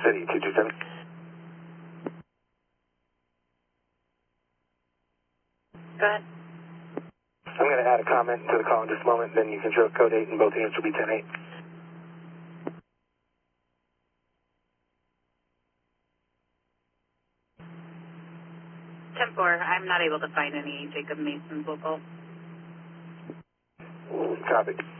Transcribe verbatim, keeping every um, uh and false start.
City, two two seven. Go ahead. I'm going to add a comment to the call in just a moment, then you can show code eight and both units will be ten eight. ten four, I'm not able to find any Jacob Mason's local. Copy.